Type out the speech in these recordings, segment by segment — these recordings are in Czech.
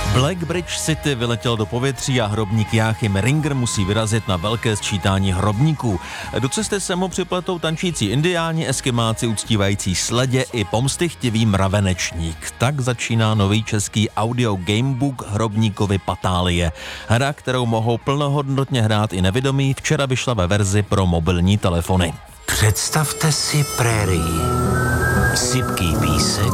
Blackbridge City vyletěl do povětří a hrobník Jáchym Ringer musí vyrazit na velké sčítání hrobníků. Do cesty se mu připletou tančící indiáni, eskimáci uctívající sledě i pomstychtivý mravenečník. Tak začíná nový český audio gamebook Hrobníkovy patálie. Hra, kterou mohou plnohodnotně hrát i nevědomí, včera vyšla ve verzi pro mobilní telefony. Představte si prérii, sypký písek,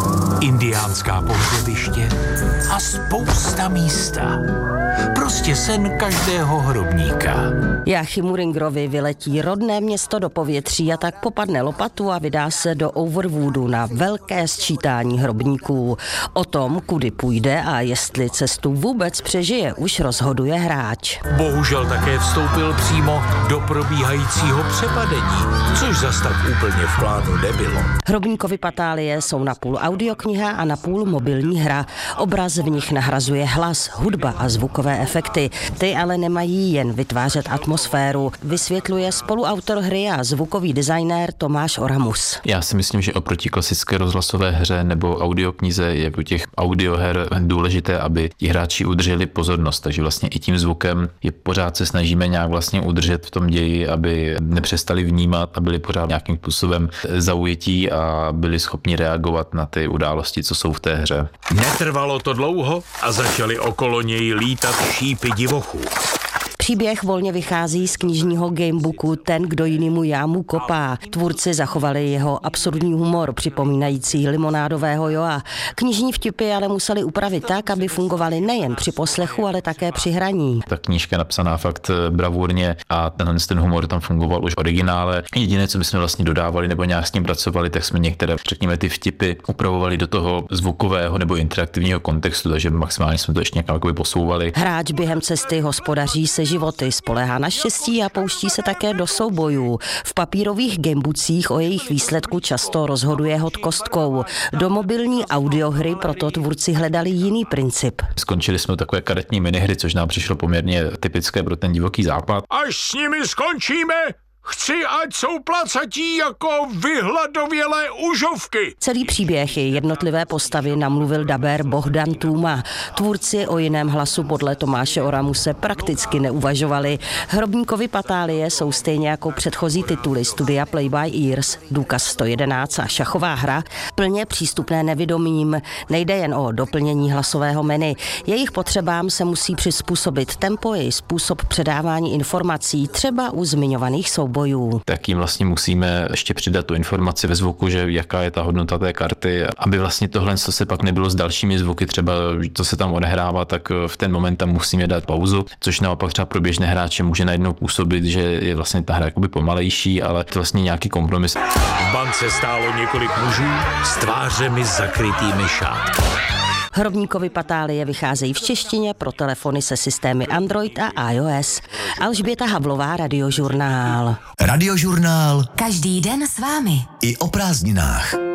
indiánská pohřebiště a spousta místa. Prostě sen každého hrobníka. Jáchymu Ringerovi vyletí rodné město do povětří a tak popadne lopatu a vydá se do Overwoodu na velké sčítání hrobníků. O tom, kudy půjde a jestli cestu vůbec přežije, už rozhoduje hráč. Bohužel také vstoupil přímo do probíhajícího přepadení, což zas tak úplně v plánu nebylo. Hrobníkovy patálie jsou napůl audiokniha a napůl mobilní hra. Obraz v nich nahrazuje hlas, hudba a zvukové efekty. Ty ale nemají jen vytvářet atmosféru, vysvětluje spoluautor hry a zvukový designér Tomáš Oramus. Já si myslím, že oproti klasické rozhlasové hře nebo audioknize je u těch audioher důležité, aby ti hráči udrželi pozornost, takže vlastně i tím zvukem je pořád se snažíme nějak vlastně udržet v tom ději, aby nepřestali vnímat a byli pořád nějakým způsobem zaujetí a byli schopni reagovat na ty události, co jsou v té hře. Netrvalo to dlouho a začaly okolo něj lítat šípy divochů. Příběh volně vychází z knižního gamebooku Ten, kdo jinému jámu kopá. Tvůrci zachovali jeho absurdní humor, připomínající limonádového Joa. Knižní vtipy ale museli upravit tak, aby fungovaly nejen při poslechu, ale také při hraní. Ta knížka napsaná fakt bravurně a ten humor tam fungoval už v originále. Jediné, co my jsme vlastně dodávali nebo nějak s ním pracovali, tak jsme některé, řekněme, ty vtipy upravovali do toho zvukového nebo interaktivního kontextu, takže maximálně jsme to ještě nějak posouvali. Hráč během cesty hospodaří se životy, spoléhá na štěstí a pouští se také do soubojů. V papírových gamebookcích o jejich výsledku často rozhoduje hod kostkou. Do mobilní audiohry proto tvůrci hledali jiný princip. Skončili jsme takové karetní minihry, což nám přišlo poměrně typické pro ten divoký západ. Až s nimi skončíme, chci, ať jsou placatí jako vyhladovělé užovky. Celý příběh i jednotlivé postavy namluvil dabér Bohdan Tůma. Tvůrci o jiném hlasu podle Tomáše Oramuse prakticky neuvažovali. Hrobníkovy patálie jsou stejně jako předchozí tituly studia Play by Ears, Důkaz 111 a šachová hra plně přístupné nevědomým. Nejde jen o doplnění hlasového menu. Jejich potřebám se musí přizpůsobit tempo i způsob předávání informací, třeba u zmiňovaných soubojů. Tak jim vlastně musíme ještě přidat tu informaci ve zvuku, že jaká je ta hodnota té karty, aby vlastně tohle, co se pak nebylo s dalšími zvuky, třeba to se tam odehrává, tak v ten moment tam musíme dát pauzu, což naopak třeba pro běžné hráče může najednou působit, že je vlastně ta hra jakoby pomalejší, ale to vlastně nějaký kompromis. V bance stálo několik mužů s tvářemi zakrytými šátky. Hrobníkovy patálie vycházejí v češtině pro telefony se systémy Android a iOS. Alžběta Havlová, Radiožurnál. Radiožurnál. Každý den s vámi. I o prázdninách.